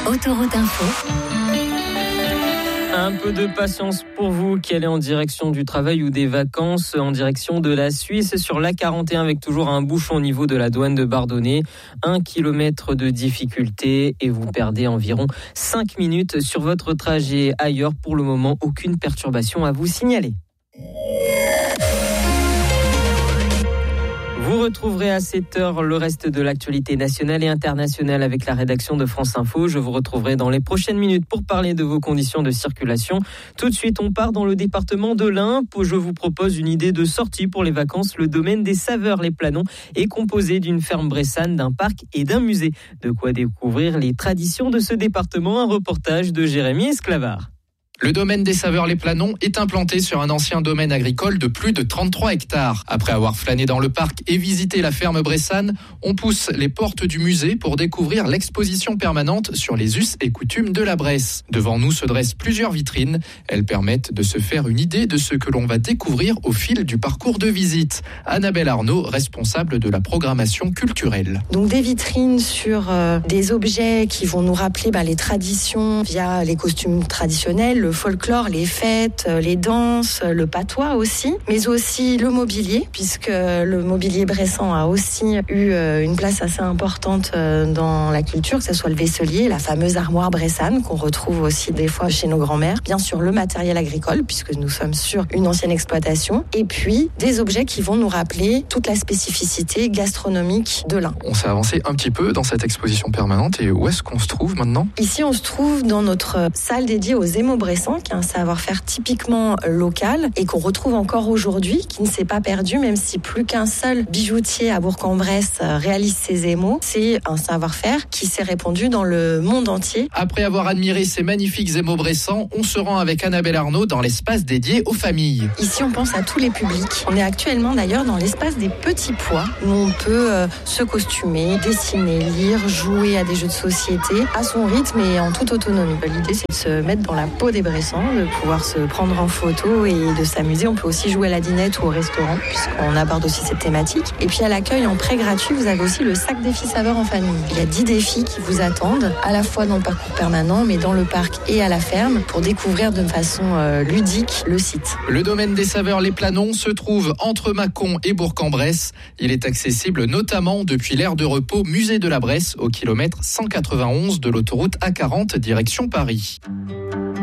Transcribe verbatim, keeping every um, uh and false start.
Autoroute Info. Un peu de patience pour vous qui allez en direction du travail ou des vacances, en direction de la Suisse sur l'A quarante et un avec toujours un bouchon au niveau de la douane de Bardonnay. Un kilomètre de difficulté et vous perdez environ cinq minutes sur votre trajet. Ailleurs, pour le moment, aucune perturbation à vous signaler. Vous retrouverez à cette heure le reste de l'actualité nationale et internationale avec la rédaction de France Info. Je vous retrouverai dans les prochaines minutes pour parler de vos conditions de circulation. Tout de suite, on part dans le département de l'Ain. Je vous propose une idée de sortie pour les vacances. Le domaine des Saveurs les Planons est composé d'une ferme bressane, d'un parc et d'un musée. De quoi découvrir les traditions de ce département. Un reportage de Jérémy Esclavard. Le domaine des Saveurs les Planons est implanté sur un ancien domaine agricole de plus de trente-trois hectares. Après avoir flâné dans le parc et visité la ferme bressane, on pousse les portes du musée pour découvrir l'exposition permanente sur les us et coutumes de la Bresse. Devant nous se dressent plusieurs vitrines. Elles permettent de se faire une idée de ce que l'on va découvrir au fil du parcours de visite. Annabelle Arnaud, responsable de la programmation culturelle. Donc des vitrines sur euh, des objets qui vont nous rappeler bah, les traditions via les costumes traditionnels, le folklore, les fêtes, les danses, le patois aussi, mais aussi le mobilier, puisque le mobilier bressan a aussi eu une place assez importante dans la culture, que ce soit le vaisselier, la fameuse armoire bressane qu'on retrouve aussi des fois chez nos grands-mères, bien sûr le matériel agricole, puisque nous sommes sur une ancienne exploitation, et puis des objets qui vont nous rappeler toute la spécificité gastronomique de l'Ain. On s'est avancé un petit peu dans cette exposition permanente, et où est-ce qu'on se trouve maintenant ? Ici, on se trouve dans notre salle dédiée aux émaux bressans, qui est un savoir-faire typiquement local et qu'on retrouve encore aujourd'hui, qui ne s'est pas perdu, même si plus qu'un seul bijoutier à Bourg-en-Bresse réalise ses émaux. C'est un savoir-faire qui s'est répandu dans le monde entier. Après avoir admiré ces magnifiques émaux bressans, on se rend avec Annabelle Arnaud dans l'espace dédié aux familles. Ici, on pense à tous les publics. On est actuellement d'ailleurs dans l'espace des petits pois, où on peut euh, se costumer, dessiner, lire, jouer à des jeux de société, à son rythme et en toute autonomie. L'idée, c'est de se mettre dans la peau des bressans, de pouvoir se prendre en photo et de s'amuser. On peut aussi jouer à la dinette ou au restaurant, puisqu'on aborde aussi cette thématique. Et puis à l'accueil, en prêt gratuit, vous avez aussi le sac défi saveur en famille. Il y a dix défis qui vous attendent, à la fois dans le parcours permanent, mais dans le parc et à la ferme, pour découvrir de façon euh, ludique le site. Le domaine des Saveurs les Planons se trouve entre Mâcon et Bourg-en-Bresse. Il est accessible notamment depuis l'aire de repos Musée de la Bresse, au kilomètre cent quatre-vingt-onze de l'autoroute A quarante direction Paris.